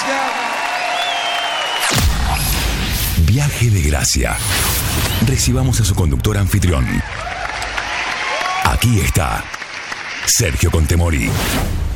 Viaje de gracia. Recibamos a su conductor anfitrión. Aquí está Sergio Contemori.